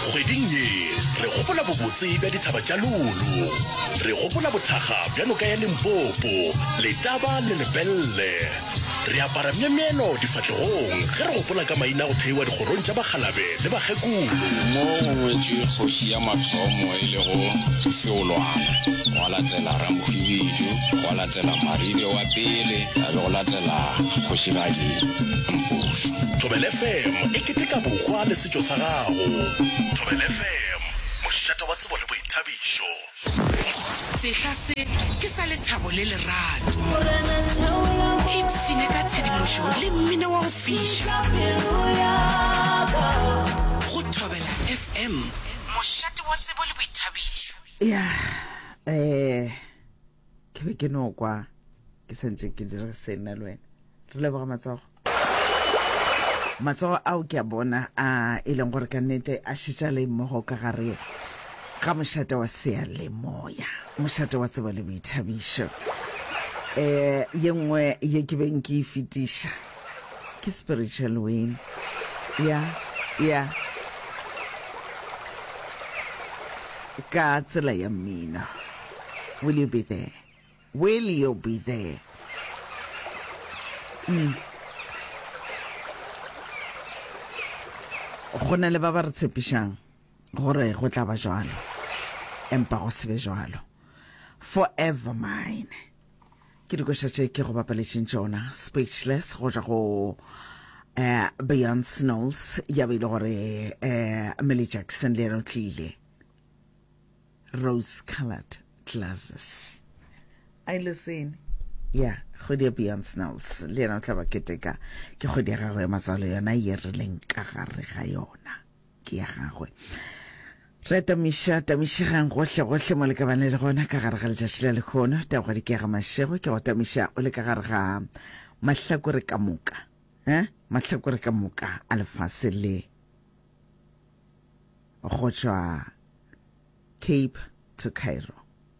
Kgweding ye re gopola bobotse bja dithaba tša lolo, re gopola bothaga bja noka ya Limpopo, Letaba le Lebelle. Re apara memieno difatlegong ge re gopola ka maina go theiwa dikgorong tša Bakgalabe le Bakgekolo. Mo ngwetše kgoši ya mathomo e lego Seolwane, go latela Ramohwibidu, go latela Marire wa pele, a be go latela Kgošigadi Mpušu. Thobela FM e keteka bokgwa le setšo sa gago. Thobela FM, mošate wa tsebo le boithabišo. Sehla se ke sa Lethabo le Lerato, ipsine ka tshedimošo le mmino wa go fiša go Thobela FM, mošate wa tsebo le boithabišo. Ya ke be ke no kwa ke sentse ke dira sena le wena re leboga matsogo ao ke a bona a e leng gore ka nnete a šitša le mmogo ka gare ga mošate wa seyalemoya, mošate wa tsebo le boithabišo. Ye nngwe ye ke beng ke e fetiša ke Spiritual Wayne. Ya ka tsela ya mmino. Will you be there? Will you be there? Go na le ba ba re tshepišang gore go tla ba jwalo, empa go se be jwalo. Forever Mine ke dikoša ke go bapaletšeng tšona, Speechless go ja go Beyonce Knowles ya beile gore Millie Jackson le yena o tlile Rose Colored Glasses. I listen. Yeah, kgwedi ya Beyonce Knowles le yena o tla ba keteka ke kgwedi ya gagwe ya matswalo yona ye rileng ka gare ga yona ke ya gagwe. Re tamišegang gohle mo le ka bane le gona ka gare ga letšatši la lekgono taogadi ke ga mašego ke go tamiša o le ka gare ga mahlakore ka moka mahlakore ka moka a lefase le go tšwa Cape to Cairo.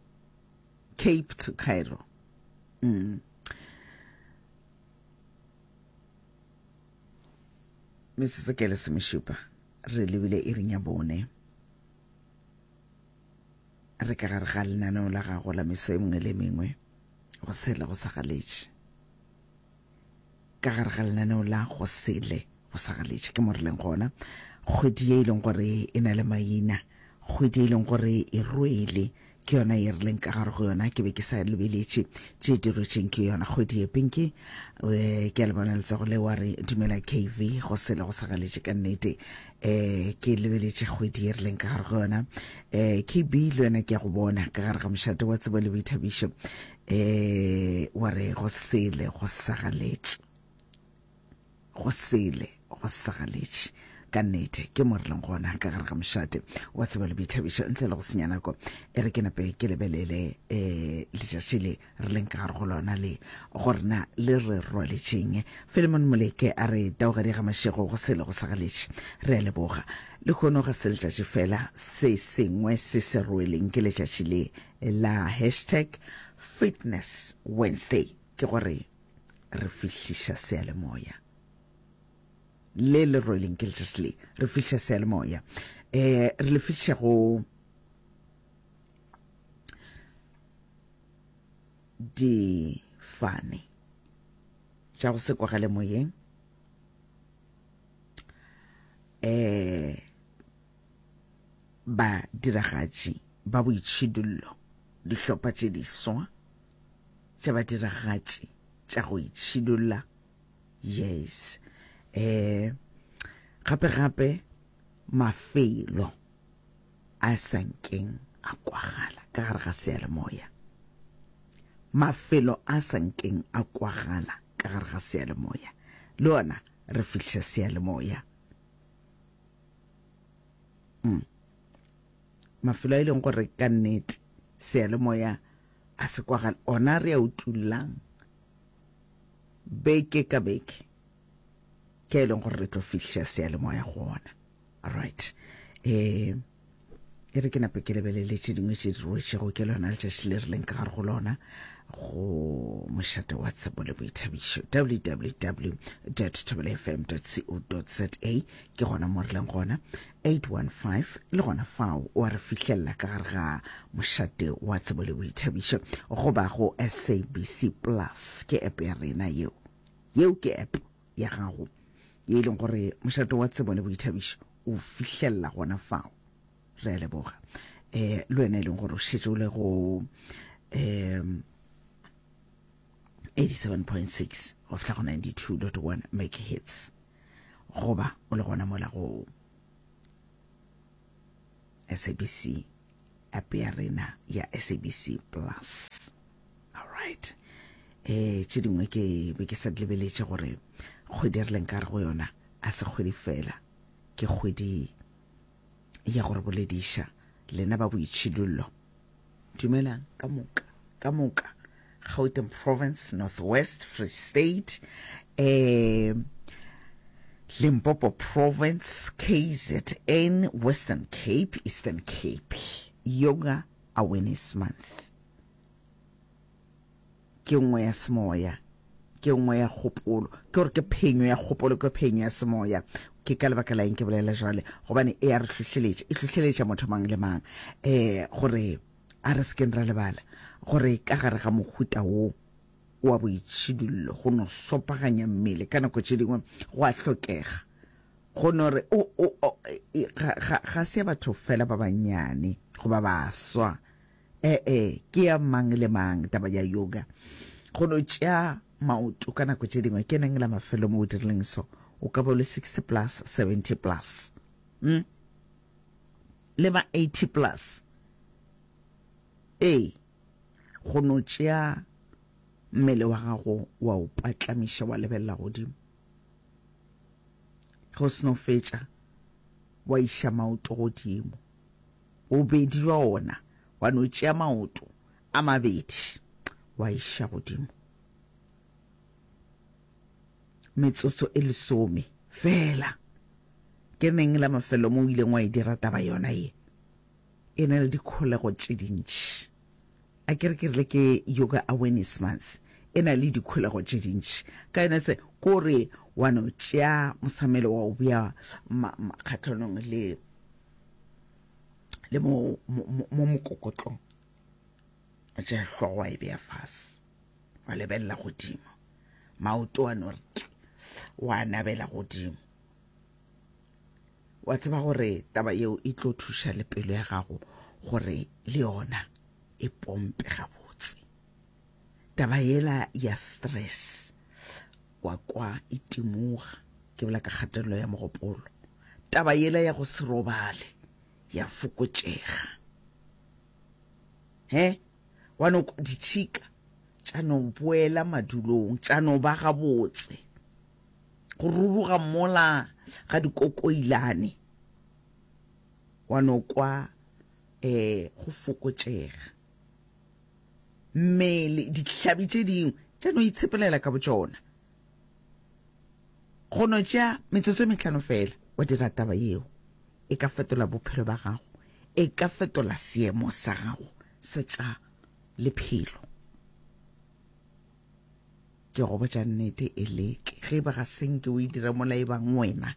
Mrs. Akele Semishupa re lebile e reng ya bone re ka gare ga lenaneo la gago la meso e mengwe le mengwe go sele go sa galetše ka gare ga lenaneo la go sele go sa galetše ke mo re leng gona kgwedi ye e leng gore e na le maina, kgwedi e leng gore e rwele ke yona e rileng ka gare go yona ke be ke sa lebeletše tše dirwetšeng ke yona kgwedi ye pinki ke a le bona letsogo le wa re dumela KV go sele go sa galetše ka nnete ke lebeletše kgwedi ye rileng ka gare go yona KB le yona ke ya go bona ka gare ga mošate wa tsebo le boithabišo wa re go sele go sa galetše ka nnete ke mo re leng gona ka gare ga mošate wa tsebo le boithabišo ntle le go senya nako e re ke nape ke lebelele letšatši le re leng ka gare go lona le gorena le re rwaletšeng. Philemon Moleke a re taogadi ga mašego go sele go sa galetše re a leboga le kgono ga se letšatši fela se sengwe se se rweleng ke letšatši le la #Fitness Wednesday ke gore re fihliša seyalemoya le rweleng ke letšatši le re fihliša seyalemoya re le fihliša go difane tša go se kwagale moyeng ba diragatši ba boitšhidullo dihlopha tše diswa tša ba diragatši tša go itšhidulla yes gape mafelo a sankeng a kwagala ka gare ga seyalemoya, mafelo a sankeng a kwagala ka gare ga seyalemoya le ona re fihliša seyalemoya mafelo a e leng gore ka nnete seyalemoya a se kwagala ona re a utullang beke ka beke ke e leng gore re tlo fihliša seyalemoya go ona. Alright, e re ke nape ke lebeleletše dingwe tše di rwetšego ke lona letšatši le re leng ka gare go lona go mošate wa tsebo le boithabišo www.tobelfm.co.za ke gona mo re leng gona 815 le gona fao o re fihlella ka gare ga mošate wa tsebo le boithabišo go ba go SABC Plus ke app ya rena yeo ke app ya gago ye leng gore mošate wa tsebo le boithabišo o fihlella gona fao re a leboga le wena e leng gore o šetše o le go 87.6 go fihla go 92.1 megahertz goba o le gona mola go SABC app ya rena ya SABC Plus. Alright. Tše dingwe ke be ke sa lebeletše gore kgwedi re leng ka re go yona a se kgwedi fela ke kgwedi ya gore bolediša lena ba boitšhidullo dumelang ka moka Gauteng Province, Northwest, Free State, Limpopo Province, KZN, Western Cape, Eastern Cape. Yoga Awareness Month. Ke nngwe ya semoya, ke nngwe ya kgopolo, ke gore ke phenyo ya kgopolo, ke phenyo ya semoya. Ke ka lebaka la eng ke bolela jwale gobane e a re tlhohleletša motho mang le mang gore a re sken ra lebala gore ka gare ga mohuta wo wa boitšhidullo go no sopaganya mmele ka nako tše dingwe go a hlokega go no re ga se batho fela ba bannyane go ba baswa ke ya mang le mang taba ya yoga go no tšea maoto ka nako tše dingwe ke neng la mafelo mo o dirileng so o ka ba le 60 plus 70 plus le ba 80 plus go no tšea mmele wa gago wa o patlamiša wa lebelela godimo go se no fetša wa iša maoto godimo bobedi wa ona wa no tšea maoto a mabedi wa iša godimo metsotso e lesome fela ke neng la mafelo mo o ileng wa e dira taba yona e na le dikholego tše dintši a ke re ke Yoga Awareness Month e na le dikholego tše dintši ka ena se kore wa no tšea mosamelo wa o bea makgatlhanong le mo mokokotlong a tšea hlogo wa e bea fase wa lebelela godimo maoto wa no wa nabela godimo wa tseba gore taba yeo e tlo thuša le pelo ya gago gore le yona e pompe gabotse taba yela ya stress wa kwa itimuga ke bola ka kgatelelo ya mogopolo taba yela ya go se robale ya fokotšega wa no ditšhika tša no boela madulong tša no ba gabotse go ruruga mola ga dikokoilane wa no kwa go fokotšega mmele dihlabi tše dingwe tša no itshepelela ka botšona go no tša metsotso e metlhano fela wa dira taba yeo e ka fetola bophelo ba gago e ka fetola seemo sa gago se tša lephelo ke go botša nnete e leke ge ba ga senke o e dira mola e bang wena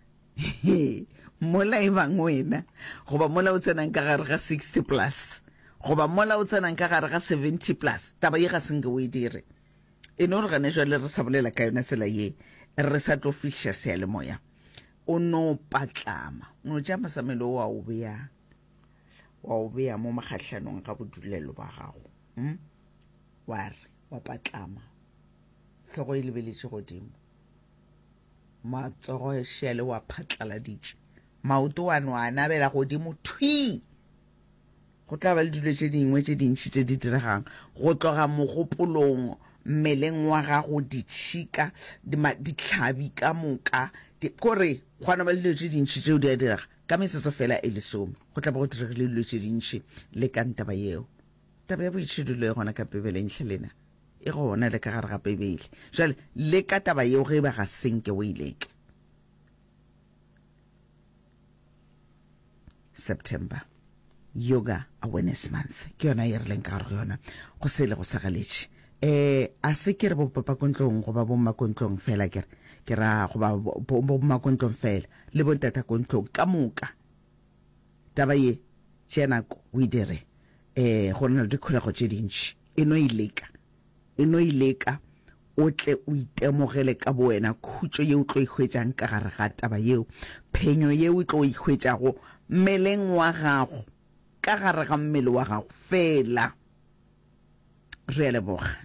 goba mola o tsenang ka gare ga 60 plus goba mola o tsenang ka gare ga 70 plus taba ye ga senke o e dire e no re gane jwale re sa bolela ka yona tsela ye re sa tlo fiša seyalemoya o no patlama o no tšea mosamelo wa o bea mo makgatlhanong ga bodulelo ba gago wa re wa patlama hlogo e lebeletše godimo matsogo e šele wa phatlaladitše maoto wa no a nabela godimo thwi go tla ba le dilo tše dingwe tše dintši tše di diregang go tloga mogopolong mmeleng wa gago ditšhika dihlabi ka moka kore gwana ba le dilo tše dintši tšeo di a direga ka metsotso fela e lesome go tla ba go diregile dilo tše dintši le ka ntaba yeo taba ya boitšhidullo e gona ka pebeleng hle lena e gona le ka gare ga pebele jwale le ka taba yeo ge ba ga senke o ileke September Yoga Awareness Month ke yona e re leng ka go yona go sele go sagaletše a se ke re bo papa kontlong go ba bo makontlong fela ke ra go ba bo makontlong fela le bo ntata kontlong ka moka taba ye tšenako o e dire go nna le dikholego tše dintši e no ileka o tle o itemogele ka bo wena khutso ye o tlo ihwetšang ka gare ga taba yeo phenyo ye o tlo ihwetšago mmeleng wa gago ka gare ga mmele wa gago fela re leboga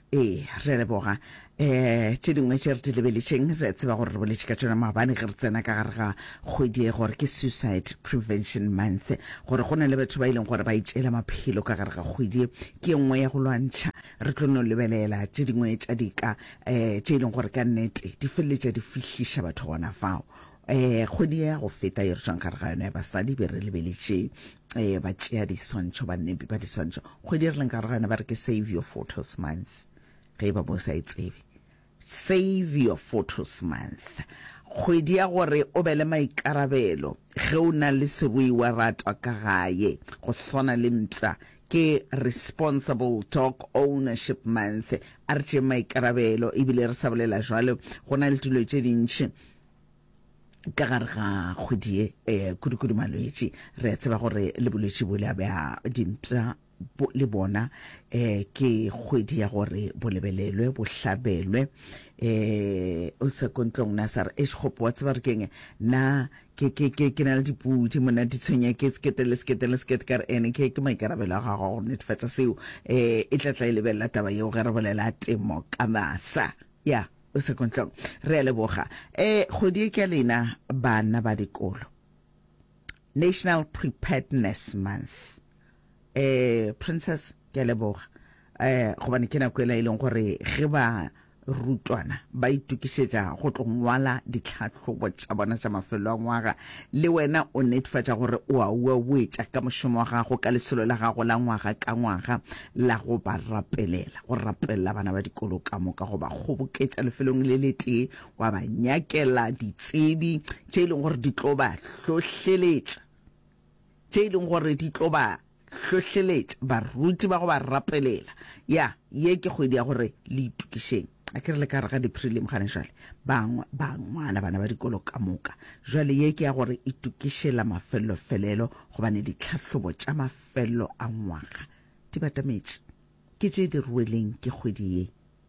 tše dingwe tše re di lebeletšeng re tseba gore re boletše ka tšona maabane ge re tsena ka gare ga kgwedi gore ke Suicide Prevention Month gore go na le batho ba ileng gore ba itšela maphelo ka gare ga kgwedi ke nngwe ya go lwantšha re tlo no lebelela tše dingwe tša dika tše ileng gore ka nnete di feleletša di fihliša batho gona fao kgwedi ya go feta ye re tswang gare ga yona ya basadi be re lebeletše ba tšea diswantšho bannepi ba diswantšho kgwedi re leng gare ga yona ba re ke Save Your Photos Month ge ba mo sa itsebe Save Your Photos Month kgwedi ya gore o be le maikarabelo ge o na le serui wa ratwa ka gae go swana le mpša ke Responsible Dog Ownership Month a re tšee maikarabelo ebile re sa bolela jwale go na le dilo tše dintši ka gare ga kgwedi kudu malwetši re tseba gore le bolwetši bo le a bea dimpša le bona ke kgwedi ya gore bo lebelelwe bo hlabelwe o se kontlong na sa re gopo wa tseba re keng na ke na le dipudi mona di tshwenya ke skete ka re ene ke maikarabelo a gago gore netefatša seo e tlatla e lebelela taba yeo ge re bolela temo ka masa ya o se kontlong re a leboga kgwedi e ke lena bana ba dikolo National Preparedness Month Princess ke leboga gobane ke nako ela e leng gore ge ba rutwana ba itukišetša go tlo ngwala ditlhatlhobo tša bona tša mafelo a ngwaga le wena o netefatša gore o a wetša ka mošomo wa gago ka lesolo la gago la ngwaga ka ngwaga la go ba rapelela bana ba dikolo ka moka go ba kgoboketša lefelong le le tee wa ba nyakela ditsebi tše e leng gore di tlo ba hlohleletša tše e leng gore di tlo ba hlohleletša baruti ba go ba rapelela ya ye ke kgwedi ya gore le itukišeng a ke re le ka re ga di-prelim gane jwale ba ngwana bana ba dikolo ka moka jwale ye ke ya gore itukišela mafelelo gobane ditlhatlhobo tša mafelo a ngwaga di batametše ke tše di rueleng ke kgwedi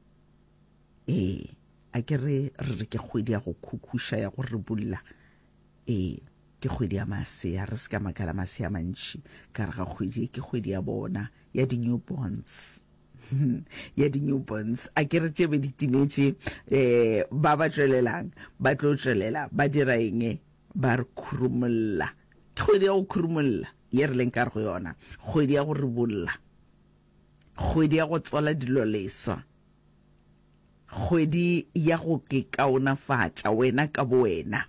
ye a ke re ke kgwedi ya go khukhuša ya go re bulla ke kgwedi ya masea re se ka makala masea mantši ka re ga kgwedi ke kgwedi ya bona ya di-newborns a ke re tšebe di timetše ba tswelelang ba tlo tswelela ba dira eng ba re khurumulla kgwedi ya go khurumulla ye re leng ka re go yona kgwedi ya go re bolla kgwedi ya go tswala dilo leswa kgwedi ya go ke kaonafatša wena ka bo wena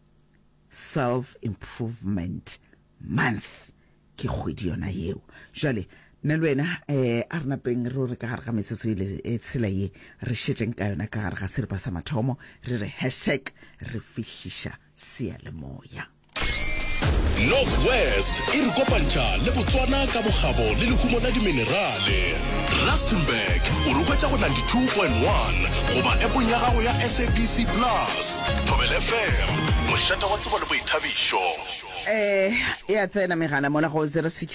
Self-Improvement Month ke kgwedi yona yeo jwale nna le wena a re napeng re re ka gare ga metsotso e tshela ye re šetšeng ka yona ka gare ga seripa sa mathomo re re hashtag re fihliša seyalemoya Northwest e re kopantšha le Botswana ka bogabo le lehumo la diminerale Rustenburg o re hwetša go 92.1 goba appong ya gago ya SABC Plus Thobel FM mošate wa tsebo le boithabišo ya tsena megala mola go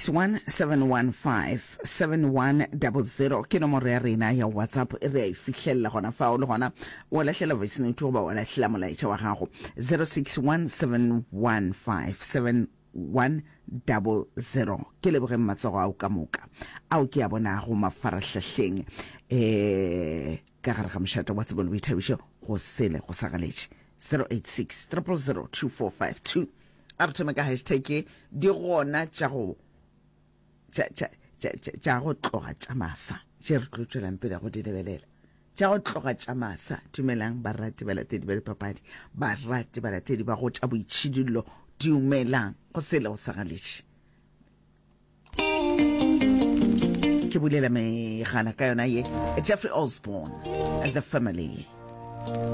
061-715-7100 ke nomoro ya rena ya WhatsApp e re a e fihlelela gona fao le gona o lahlela voice note goba o lahlela molaetša wa gago 061-715-7100 ke lebogeng matsogo ao ka moka ao ke a bonago mafarahlahleng ka gare ga mošate wa tsebo le boithabišo go sele go sagaletše 086-000-2452 a re thome ka hashtag di gona tša go tloga tša masa tše re tlo tšwelang pele go di lebelela tša go tloga tša masa dumelang barati balatedi ba dipapadi barati balatedi ba go tša boitšhidullo dumelang go sele go sagaletše ke bulela megala ka yona ye Jeffrey Osborne The Family